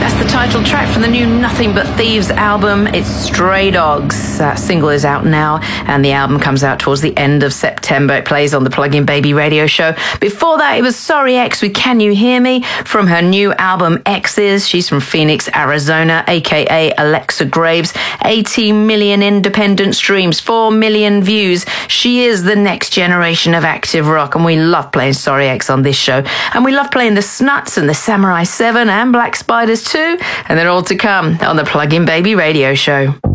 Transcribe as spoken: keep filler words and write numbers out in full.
That's the title track from the new Nothing But Thieves album. It's Stray Dogs. That single is out now, and the album comes out towards the end of September. It plays on the Plug-in Baby radio show. Before that, it was Sorry X with Can You Hear Me from her new album X's. She's from Phoenix, Arizona, aka Alexa Graves. eighty million independent streams, four million views. She is the next generation of active rock, and we love playing Sorry X on this show. And we love playing the Snuts and the Samurai seven and Black Spiders too, and they're all to come on the Plug-in Baby radio show.